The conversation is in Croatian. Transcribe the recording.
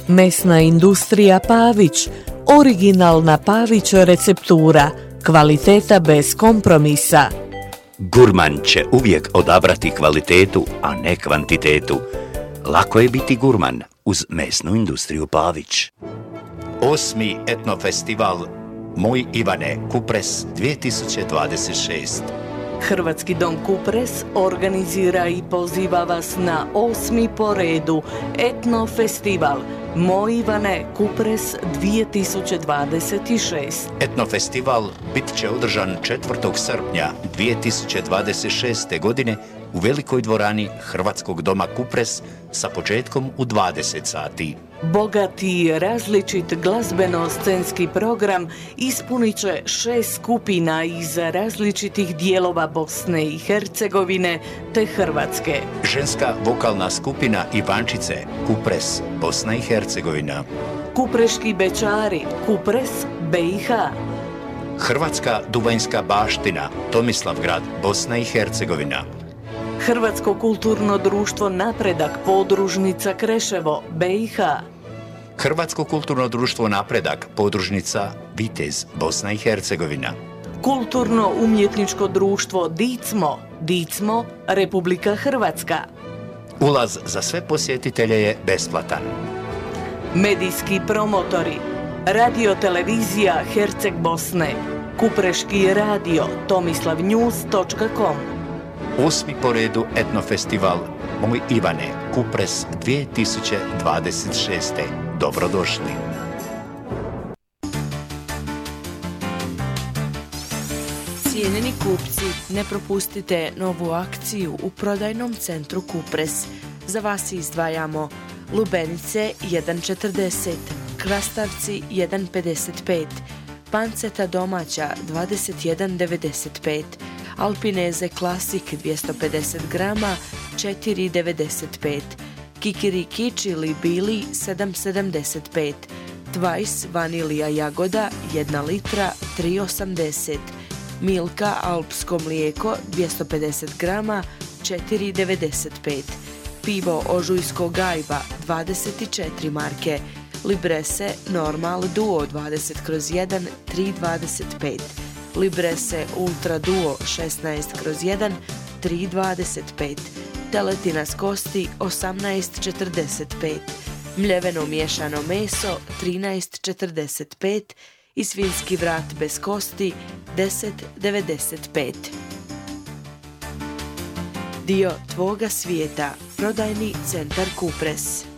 Mesna industrija Pavić, originalna Pavić receptura, kvaliteta bez kompromisa. Gurman će uvijek odabrati kvalitetu, a ne kvantitetu. Lako je biti gurman uz mesnu industriju Pavić. 8. etnofestival Moj Ivane Kupres 2026. Hrvatski dom Kupres organizira i poziva vas na 8. po redu etno festival Moj Ivane Kupres 2026. Etno festival bit će održan 4. srpnja 2026. godine u velikoj dvorani Hrvatskog doma Kupres sa početkom u 20 sati. Bogati i različit glazbeno-scenski program ispunit će 6 skupina iz različitih dijelova Bosne i Hercegovine te Hrvatske. Ženska vokalna skupina Ivančice Kupres, Bosna i Hercegovina. Kupreški bečari Kupres, BiH. Hrvatska duvanjska baština Tomislavgrad, Bosna i Hercegovina. Hrvatsko kulturno društvo Napredak Podružnica Kreševo, BiH. Hrvatsko kulturno društvo Napredak Podružnica Vitez, Bosna i Hercegovina. Kulturno umjetničko društvo Dicmo, Republika Hrvatska. Ulaz za sve posjetitelje je besplatan. Medijski promotori Radio-televizija Herceg Bosne, Kupreški radio, tomislavnews.com. 8. po redu etnofestival Moj Ivane Kupres 2026. Dobrodošli. Cijenjeni kupci, ne propustite novu akciju u prodajnom centru Kupres. Za vas izdvajamo lubenice 1,40, krastavci 1,55, panceta domaća 21,95, alpineze klasik 250 grama 4,95, kikiriki čili bili 7,75, Twice vanilija jagoda 1 litra 3,80, Milka alpsko mlijeko 250 grama 4,95, pivo Ožujsko gajba 24 marke, Librese Normal Duo 20/1 3,25, Librese Ultra Duo 16/1 3,25, teletina s kosti 18,45, mljeveno miješano meso 13,45 i svinjski vrat bez kosti 10,95. Dio tvoga svijeta, prodajni centar Kupres.